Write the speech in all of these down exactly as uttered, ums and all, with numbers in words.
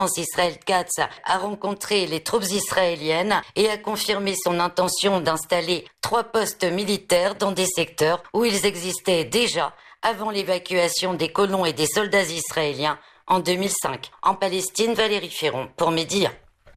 Israël Katz a rencontré les troupes israéliennes et a confirmé son intention d'installer trois postes militaires dans des secteurs où ils existaient déjà avant l'évacuation des colons et des soldats israéliens en deux mille cinq. En Palestine, Valérie Ferron pour Média.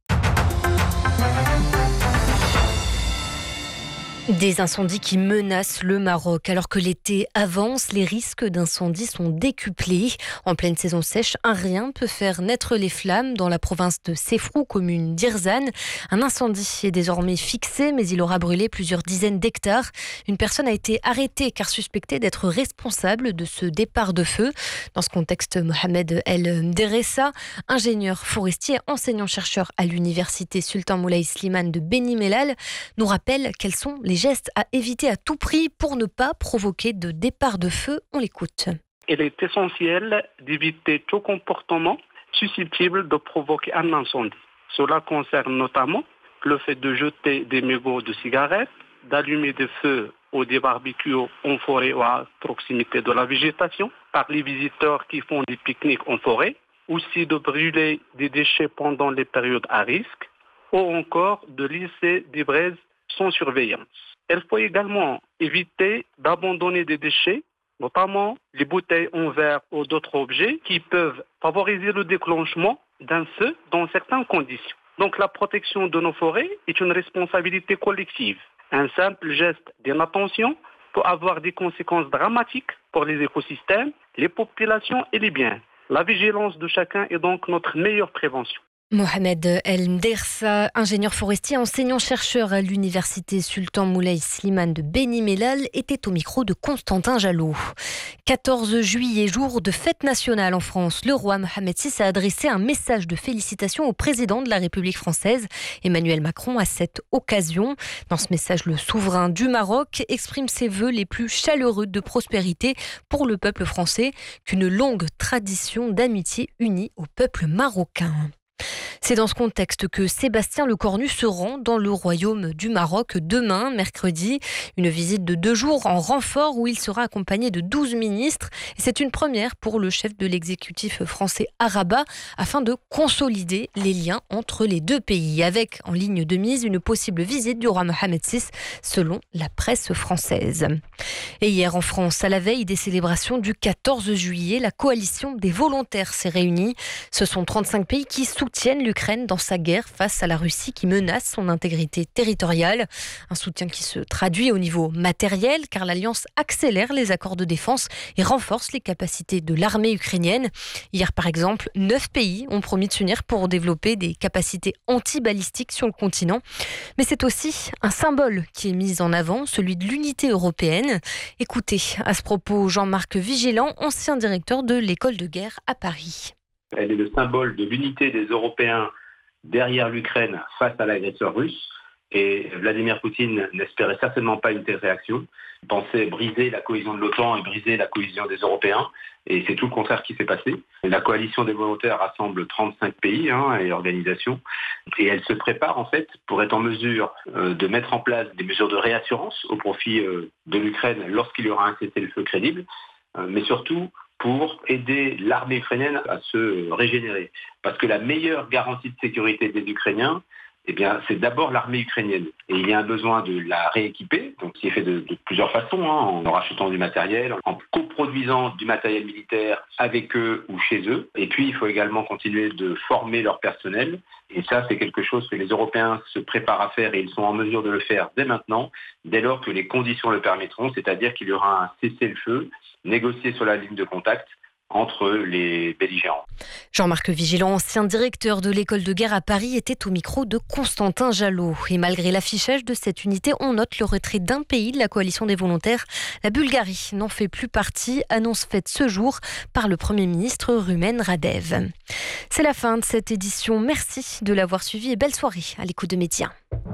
Des incendies qui menacent le Maroc. Alors que l'été avance, les risques d'incendie sont décuplés. En pleine saison sèche, un rien peut faire naître les flammes dans la province de Sefrou, commune d'Irzane. Un incendie est désormais fixé, mais il aura brûlé plusieurs dizaines d'hectares. Une personne a été arrêtée car suspectée d'être responsable de ce départ de feu. Dans ce contexte, Mohamed El Deressa, ingénieur forestier, enseignant-chercheur à l'université Sultan Moulay Slimane de Beni Mellal, nous rappelle quels sont les gestes à éviter à tout prix pour ne pas provoquer de départ de feu. On l'écoute. Il est essentiel d'éviter tout comportement susceptible de provoquer un incendie. Cela concerne notamment le fait de jeter des mégots de cigarettes, d'allumer des feux ou des barbecues en forêt ou à proximité de la végétation, par les visiteurs qui font des pique-niques en forêt, aussi de brûler des déchets pendant les périodes à risque, ou encore de laisser des braises sans surveillance. Il faut également éviter d'abandonner des déchets, notamment les bouteilles en verre ou d'autres objets qui peuvent favoriser le déclenchement d'un feu dans certaines conditions. Donc la protection de nos forêts est une responsabilité collective. Un simple geste d'inattention peut avoir des conséquences dramatiques pour les écosystèmes, les populations et les biens. La vigilance de chacun est donc notre meilleure prévention. Mohamed El Deressa, ingénieur forestier, enseignant-chercheur à l'université Sultan Moulay Slimane de Beni Mellal, était au micro de Constantin Jalot. quatorze juillet, jour de fête nationale en France. Le roi Mohamed six a adressé un message de félicitations au président de la République française, Emmanuel Macron, à cette occasion. Dans ce message, le souverain du Maroc exprime ses vœux les plus chaleureux de prospérité pour le peuple français, qu'une longue tradition d'amitié unit au peuple marocain. C'est dans ce contexte que Sébastien Lecornu se rend dans le royaume du Maroc demain, mercredi. Une visite de deux jours en renfort où il sera accompagné de douze ministres. Et c'est une première pour le chef de l'exécutif français à Rabat afin de consolider les liens entre les deux pays. Avec en ligne de mise une possible visite du roi Mohamed six selon la presse française. Et hier en France, à la veille des célébrations du quatorze juillet, la coalition des volontaires s'est réunie. Ce sont trente-cinq pays qui soutiennent l'Ukraine dans sa guerre face à la Russie qui menace son intégrité territoriale. Un soutien qui se traduit au niveau matériel car l'Alliance accélère les accords de défense et renforce les capacités de l'armée ukrainienne. Hier par exemple, neuf pays ont promis de s'unir pour développer des capacités anti-balistiques sur le continent. Mais c'est aussi un symbole qui est mis en avant, celui de l'unité européenne. Écoutez à ce propos Jean-Marc Vigilant, ancien directeur de l'école de guerre à Paris. Elle est le symbole de l'unité des Européens derrière l'Ukraine face à l'agresseur russe. Et Vladimir Poutine n'espérait certainement pas une telle réaction. Il pensait briser la cohésion de l'OTAN et briser la cohésion des Européens. Et c'est tout le contraire qui s'est passé. La coalition des volontaires rassemble trente-cinq pays hein, et organisations. Et elle se prépare en fait pour être en mesure euh, de mettre en place des mesures de réassurance au profit euh, de l'Ukraine lorsqu'il y aura un cessez-le-feu crédible. Euh, mais surtout pour aider l'armée ukrainienne à se régénérer. Parce que la meilleure garantie de sécurité des Ukrainiens, eh bien, c'est d'abord l'armée ukrainienne. Et il y a un besoin de la rééquiper, donc qui est fait de, de plusieurs façons, hein, en rachetant du matériel, en coproduisant du matériel militaire avec eux ou chez eux. Et puis, il faut également continuer de former leur personnel. Et ça, c'est quelque chose que les Européens se préparent à faire et ils sont en mesure de le faire dès maintenant, dès lors que les conditions le permettront, c'est-à-dire qu'il y aura un cessez-le-feu négocié sur la ligne de contact entre les belligérants. Jean-Marc Vigilant, ancien directeur de l'école de guerre à Paris, était au micro de Constantin Jalot. Et malgré l'affichage de cette unité, on note le retrait d'un pays de la coalition des volontaires. La Bulgarie n'en fait plus partie, annonce faite ce jour par le Premier ministre Rumen Radev. C'est la fin de cette édition. Merci de l'avoir suivi et belle soirée à l'écoute de Média.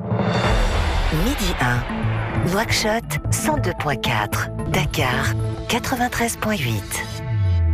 Midi un, Nouakchott cent deux virgule quatre, Dakar quatre-vingt-treize virgule huit.